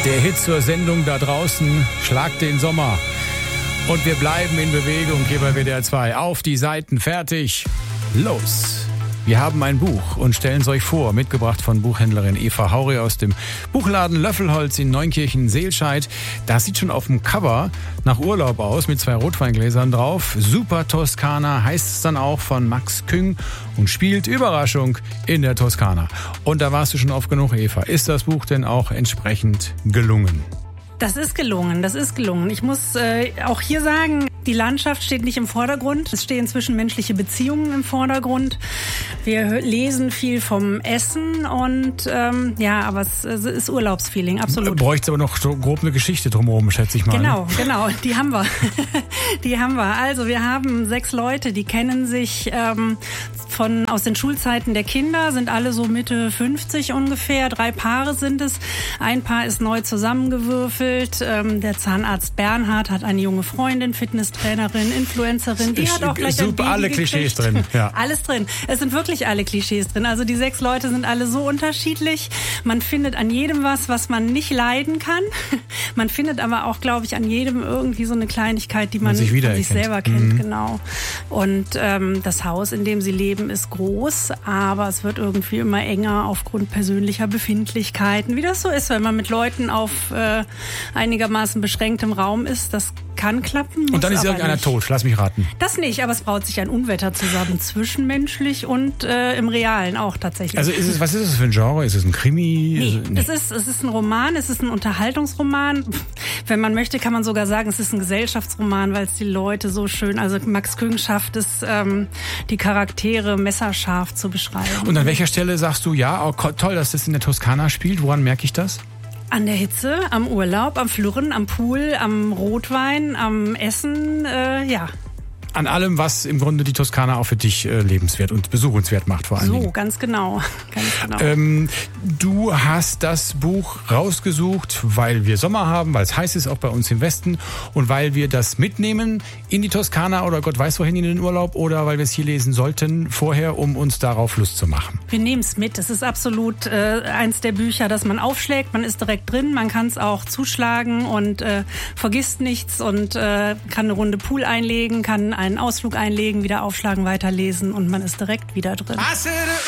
Der Hit zur Sendung da draußen, Schlag den Sommer. Und wir bleiben in Bewegung hier bei WDR 2. Auf die Seiten, fertig, los. Wir haben ein Buch und stellen es euch vor, mitgebracht von Buchhändlerin Eva Hauri aus dem Buchladen Löffelholz in Neunkirchen-Seelscheid. Das sieht schon auf dem Cover nach Urlaub aus, mit 2 Rotweingläsern drauf. Super Toskana heißt es dann auch, von Max Küng, und spielt, Überraschung, in der Toskana. Und da warst du schon oft genug, Eva. Ist das Buch denn auch entsprechend gelungen? Das ist gelungen, das ist gelungen. Ich muss auch hier sagen, die Landschaft steht nicht im Vordergrund. Es stehen zwischenmenschliche Beziehungen im Vordergrund. Wir lesen viel vom Essen und aber es ist Urlaubsfeeling, absolut. Bräuchte aber noch so grob eine Geschichte drumherum, schätze ich mal. Genau, die haben wir. Die haben wir. Also wir haben 6 Leute, die kennen sich aus den Schulzeiten der Kinder, sind alle so Mitte 50 ungefähr. 3 Paare sind es. Ein Paar ist neu zusammengewürfelt. Der Zahnarzt Bernhard hat eine junge Freundin, Fitnesstrainerin, Influencerin. Die hat auch gleich ein Baby alle gekriegt. Klischees drin. Ja. Alles drin. Es sind wirklich alle Klischees drin. Also die 6 Leute sind alle so unterschiedlich. Man findet an jedem was man nicht leiden kann. Man findet aber auch, glaube ich, an jedem irgendwie so eine Kleinigkeit, die man von sich selber kennt. Genau. Und das Haus, in dem sie leben, ist groß, aber es wird irgendwie immer enger aufgrund persönlicher Befindlichkeiten. Wie das so ist, wenn man mit Leuten auf einigermaßen beschränktem Raum ist, das kann klappen. Und dann ist irgendeiner tot, lass mich raten. Das nicht, aber es braut sich ein Unwetter zusammen, zwischenmenschlich und im Realen auch tatsächlich. Also was ist es für ein Genre? Ist es ein Krimi? Nee. Es ist ein Roman, es ist ein Unterhaltungsroman. Wenn man möchte, kann man sogar sagen, es ist ein Gesellschaftsroman, weil es die Leute so schön, also Max Küng schafft es, die Charaktere messerscharf zu beschreiben. Und an welcher Stelle sagst du, ja, oh, toll, dass das in der Toskana spielt? Woran merke ich das? An der Hitze, am Urlaub, am Flirren, am Pool, am Rotwein, am Essen, ja. An allem, was im Grunde die Toskana auch für dich lebenswert und besuchenswert macht vor allen Dingen. So, ganz genau. Du hast das Buch rausgesucht, weil wir Sommer haben, weil es heiß ist, auch bei uns im Westen, und weil wir das mitnehmen in die Toskana oder Gott weiß wohin in den Urlaub, oder weil wir es hier lesen sollten vorher, um uns darauf Lust zu machen. Wir nehmen es mit. Es ist absolut eins der Bücher, das man aufschlägt. Man ist direkt drin, man kann es auch zuschlagen und vergisst nichts und kann eine Runde Pool einlegen, kann einen Ausflug einlegen, wieder aufschlagen, weiterlesen und man ist direkt wieder drin.